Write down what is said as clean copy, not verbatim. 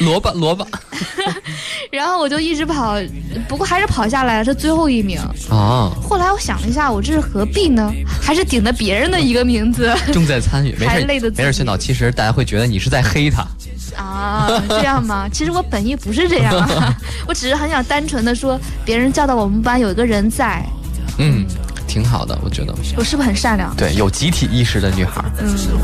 萝卜。 然后我就一直跑，不过还是跑下来了，是最后一名。后来我想了一下，我这是何必呢？还是顶着别人的一个名字， 重在参与，没事， 累的没事，宣导。其实大家会觉得你是在黑他。 这样吗？其实我本意不是这样啊，我只是很想单纯的说，别人叫到我们班有一个人在。 挺好的，我觉得。 我是不是很善良？ 对，有集体意识的女孩。